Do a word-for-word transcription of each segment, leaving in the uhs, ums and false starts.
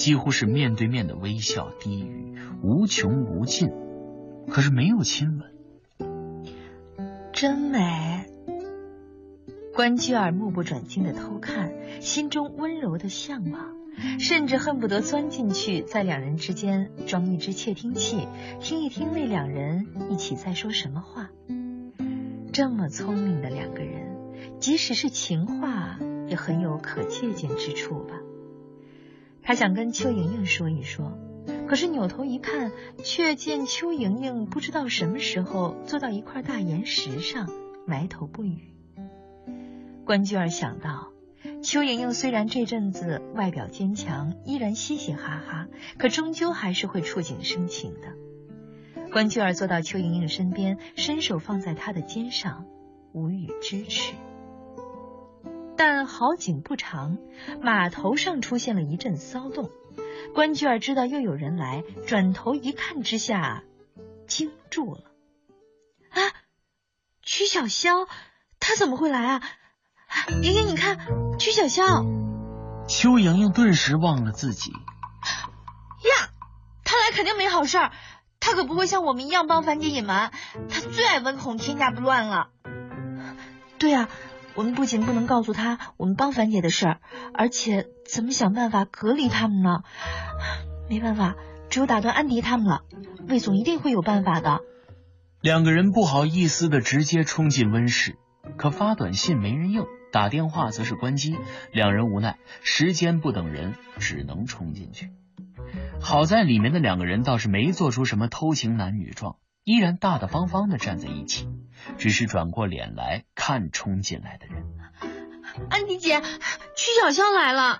几乎是面对面的微笑低语，无穷无尽，可是没有亲吻。 真美。关雎尔目不转睛的偷看，心中温柔的向往，甚至恨不得钻进去，在两人之间装一只窃听器，听一听那两人一起在说什么话。这么聪明的两个人，即使是情话也很有可借鉴之处吧。他想跟邱莹莹说一说，可是扭头一看，却见邱莹莹不知道什么时候坐到一块大岩石上，埋头不语。关雎尔想到，邱莹莹虽然这阵子外表坚强，依然嘻嘻哈哈，可终究还是会触景生情的。关雎尔坐到邱莹莹身边，伸手放在她的肩上，无语支持。但好景不长，码头上出现了一阵骚动。关雎尔知道又有人来，转头一看之下，惊住了。啊，曲小潇，他怎么会来啊？莹莹，你看，曲小潇。 邱莹莹顿时忘了自己。 呀，他来肯定没好事儿，他可不会像我们一样帮樊姐隐瞒，他最爱温孔天下不乱了。对呀、啊，我们不仅不能告诉他我们帮樊姐的事儿，而且怎么想办法隔离他们呢？没办法，只有打断安迪他们了。魏总一定会有办法的。 两个人不好意思的直接冲进温室，可发短信没人应，打电话则是关机，两人无奈，时间不等人，只能冲进去。好在里面的两个人倒是没做出什么偷情男女状，依然大大方方的站在一起，只是转过脸来看冲进来的人。 安迪姐，曲小潇来了。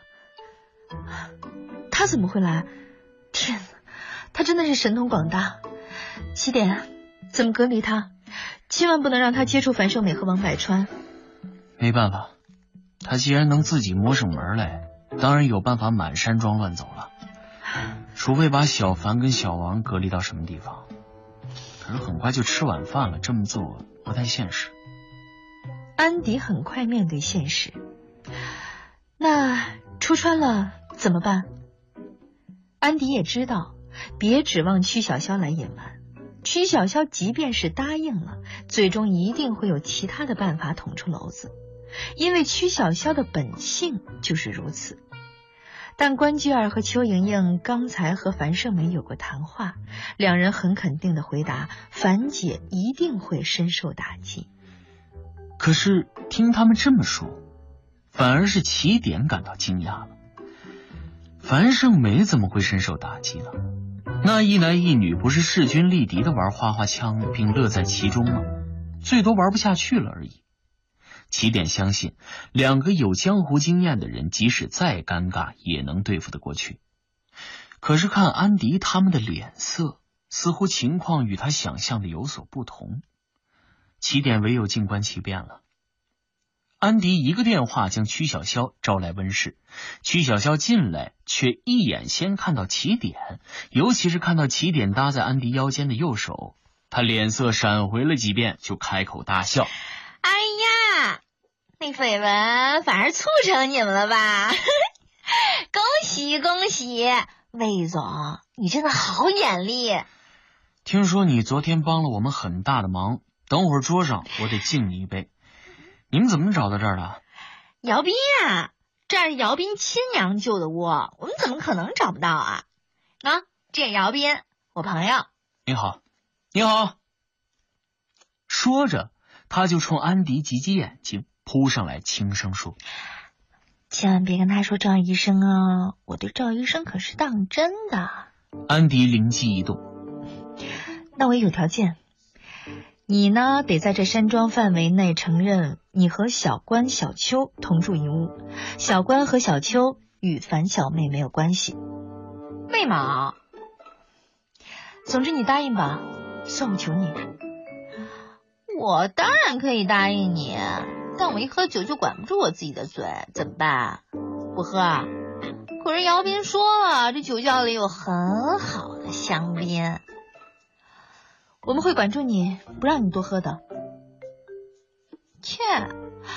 他怎么会来？天哪，他真的是神通广大。起点，怎么隔离他？千万不能让他接触樊胜美和王百川。 没办法，他既然能自己摸上门来，当然有办法满山庄乱走了。除非把小樊跟小王隔离到什么地方，可是很快就吃晚饭了，这么做不太现实。 安迪很快面对现实，那出川了怎么办？安迪也知道，别指望曲小潇来隐瞒。曲小潇即便是答应了，最终一定会有其他的办法捅出篓子，因为曲小潇的本性就是如此。但关雎尔和邱莹莹刚才和樊胜美有过谈话，两人很肯定的回答，樊姐一定会深受打击。 可是听他们这么说，反而是起点感到惊讶了。樊胜美怎么会深受打击呢？那一男一女不是势均力敌的玩花花枪并乐在其中吗？最多玩不下去了而已。起点相信，两个有江湖经验的人即使再尴尬也能对付得过去。可是看安迪他们的脸色，似乎情况与他想象的有所不同。起点唯有静观其变了。安迪一个电话将曲小潇招来温室，曲小潇进来却一眼先看到起点，尤其是看到起点搭在安迪腰间的右手，他脸色闪回了几遍，就开口大笑。 哎呀，那绯闻反而促成你们了吧？恭喜恭喜，魏总，你真的好眼力。 听说你昨天帮了我们很大的忙，等会儿桌上我得敬你一杯。你们怎么找到这儿的？ 姚斌啊，这是姚斌亲娘救的窝，我们怎么可能找不到啊？啊，这姚斌，我朋友。 你好，你好。说着，他就冲安迪挤挤眼睛，扑上来轻声说： 千万别跟他说赵医生啊，我对赵医生可是当真的。 安迪灵机一动， 那我也有条件，你呢得在这山庄范围内承认你和小关、小秋同住一屋，小关和小秋与樊小妹没有关系。妹嘛，总之你答应吧，算我求你。我当然可以答应你，但我一喝酒就管不住我自己的嘴，怎么办？不喝啊？可是姚斌说了，这酒窖里有很好的香槟，我们会管住你，不让你多喝的。切，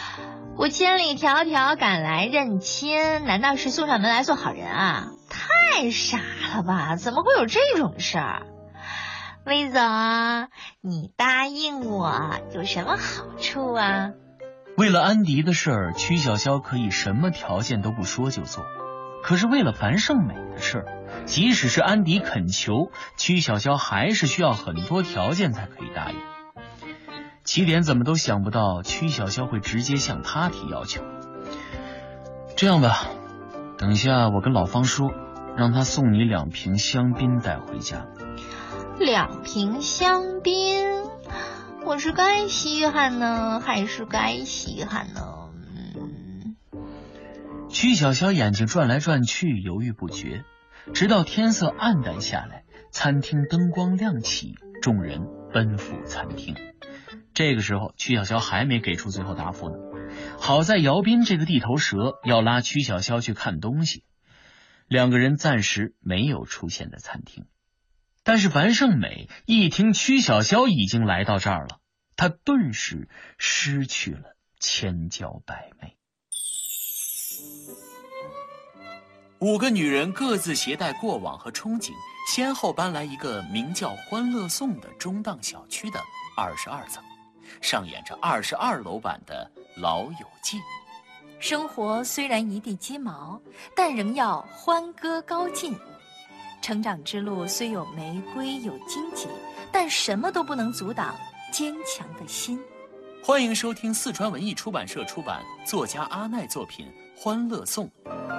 我千里迢迢赶来认亲，难道是送上门来做好人啊？太太傻了吧？怎么会有这种事儿？魏总，你答应我有什么好处啊？ 为了安迪的事儿，曲筱绡可以什么条件都不说就做。可是为了樊胜美的事儿，即使是安迪恳求，曲筱绡还是需要很多条件才可以答应。起点怎么都想不到曲筱绡会直接向他提要求。这样吧，等一下我跟老方说，让他送你两瓶香槟带回家。 两瓶香槟，我是该稀罕呢，还是该稀罕呢？嗯。 曲筱绡眼睛转来转去，犹豫不决，直到天色暗淡下来，餐厅灯光亮起，众人奔赴餐厅。这个时候，曲筱绡还没给出最后答复呢。好在姚斌这个地头蛇要拉曲筱绡去看东西，两个人暂时没有出现在餐厅。但是樊胜美一听曲筱绡已经来到这儿了，她顿时失去了千娇百媚。五个女人各自携带过往和憧憬，先后搬来一个名叫欢乐颂的中档小区的二十二层，上演着二十二楼版的老友记。 生活虽然一地鸡毛，但仍要欢歌高进。成长之路虽有玫瑰有荆棘，但什么都不能阻挡坚强的心。 欢迎收听四川文艺出版社出版，作家阿奈作品《欢乐颂》，